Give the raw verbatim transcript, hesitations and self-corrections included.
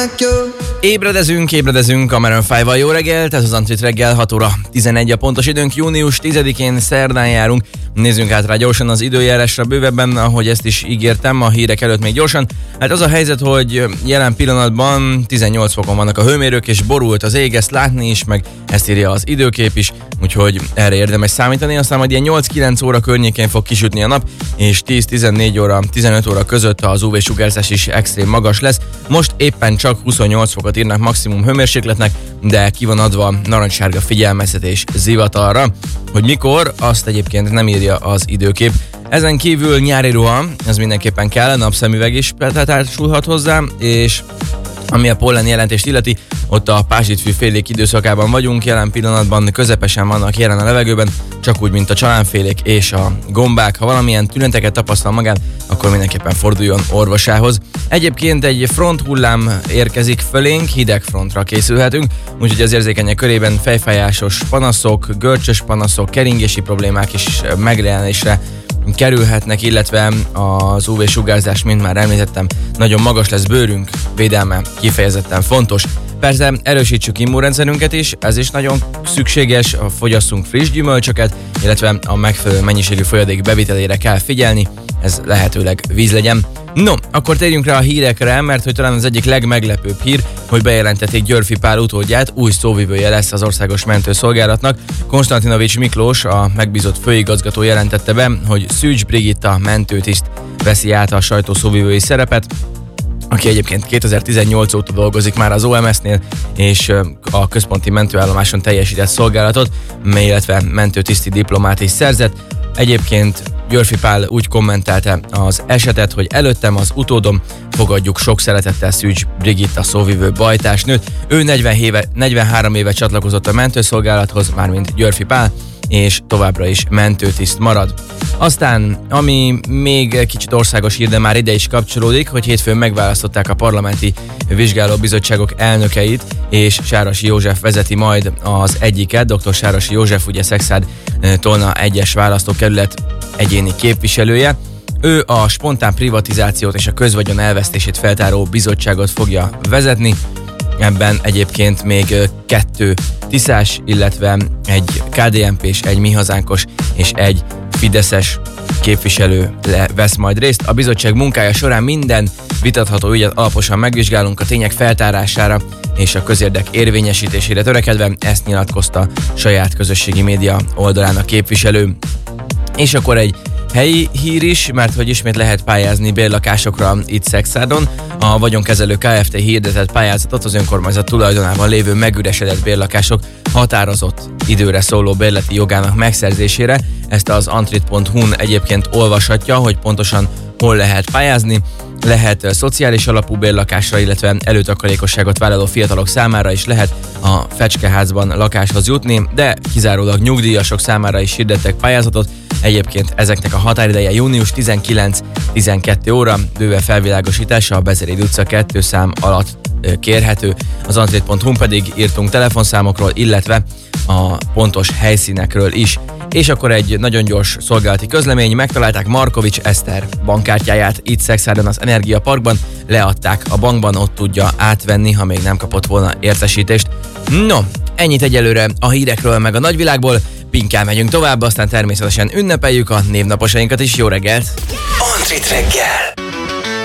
Ébredezünk, ébredezünk a Maroon ötvel jó reggelt, ez az Antrit reggel, hat óra tizenegy a pontos időnk, június tizedikén szerdán járunk. Nézzünk át rá gyorsan az időjárásra bővebben, ahogy ezt is ígértem a hírek előtt még gyorsan. Hát az a helyzet, hogy jelen pillanatban tizennyolc fokon vannak a hőmérők, és borult az ég, ezt látni is, meg ezt írja az időkép is, úgyhogy erre érdemes számítani. Aztán majd ilyen nyolc-kilenc óra környékén fog kisütni a nap, és tíz-tizennégy óra, tizenöt óra között az ú vé-sugárzás is extrém magas lesz. Most éppen csak huszonnyolc fokot írnak maximum hőmérsékletnek, de ki van adva narancssárga figyelmeztetés zivatarra. Hogy mikor, azt egyébként nem írja az időkép. Ezen kívül nyári ruha, ez mindenképpen kell, napszemüveg is társulhat hozzá, és ami a pollen jelentést illeti, ott a pázsitfű félék időszakában vagyunk, jelen pillanatban közepesen vannak jelen a levegőben, csak úgy, mint a csalánfélék és a gombák. Ha valamilyen tüneteket tapasztal magán, akkor mindenképpen forduljon orvosához. Egyébként egy front hullám érkezik fölénk, hideg frontra készülhetünk, úgyhogy az érzékenyek körében fejfájásos panaszok, görcsös panaszok, keringési problémák is megjelenésre kerülhetnek, illetve az ú vé-sugárzás, mint már említettem, nagyon magas lesz, bőrünk védelme kifejezetten fontos. Persze erősítsük immunrendszerünket is, ez is nagyon szükséges, fogyasszunk friss gyümölcsöket, illetve a megfelelő mennyiségű folyadék bevitelére kell figyelni, ez lehetőleg víz legyen. No, akkor térjünk rá a hírekre, mert hogy talán az egyik legmeglepőbb hír, hogy bejelentették Györfi Pál utódját, új szóvivője lesz az Országos Mentőszolgálatnak. Konstantinovics Miklós, a megbízott főigazgató jelentette be, hogy Szűcs Brigitta mentőtiszt veszi át a sajtószóvivői szerepet, aki egyébként kétezer-tizennyolc óta dolgozik már az o em es-nél, és a központi mentőállomáson teljesített szolgálatot, illetve mentőtiszti diplomát is szerzett. Egyébként Györfi Pál úgy kommentelte az esetet, hogy előttem az utódom, fogadjuk sok szeretettel Szűcs Brigitta szóvivő bajtársnőt. Ő negyven éve, negyvenhárom éve csatlakozott a mentőszolgálathoz, mármint Györfi Pál, és továbbra is mentőtiszt marad. Aztán, ami még kicsit országos hír, de már ide is kapcsolódik, hogy hétfőn megválasztották a parlamenti vizsgálóbizottságok elnökeit, és Sárasi József vezeti majd az egyiket. doktor Sárasi József, ugye Szexárd Tolna egyes választókerület egyéni képviselője. Ő a spontán privatizációt és a közvagyon elvesztését feltáró bizottságot fogja vezetni. Ebben egyébként még kettő tiszás, illetve egy ká dé en pés, egy Mi Hazánkos és egy fideszes képviselő vesz majd részt. A bizottság munkája során minden vitatható ügyet alaposan megvizsgálunk, a tények feltárására és a közérdek érvényesítésére törekedve, ezt nyilatkozta saját közösségi média oldalán a képviselő. És akkor egy helyi hír is, mert hogy ismét lehet pályázni bérlakásokra itt Szexárdon. A Vagyonkezelő Kft. Hirdetett pályázatot az önkormányzat tulajdonában lévő megüresedett bérlakások határozott időre szóló bérleti jogának megszerzésére. Ezt az antrit pont hu-n egyébként olvashatja, hogy pontosan hol lehet pályázni. Lehet szociális alapú bérlakásra, illetve előtakarékosságot vállaló fiatalok számára is lehet a Fecskeházban lakáshoz jutni, de kizárólag nyugdíjasok számára is hirdettek pályázatot. Egyébként ezeknek a határideje június tizenkilenc-tizenkettő óra, bőve felvilágosítása a Bezeréd utca kettő szám alatt kérhető. Az antrit pont hu pedig írtunk telefonszámokról, illetve a pontos helyszínekről is. És akkor egy nagyon gyors szolgálati közlemény, megtalálták Markovics Eszter bankkártyáját itt Szexárdon az Energia Parkban, leadták a bankban, ott tudja átvenni, ha még nem kapott volna értesítést. No, ennyit egyelőre a hírekről meg a nagyvilágból, Pinkkel megyünk tovább, aztán természetesen ünnepeljük a névnaposainkat is. Jó reggelt! Antrit reggel!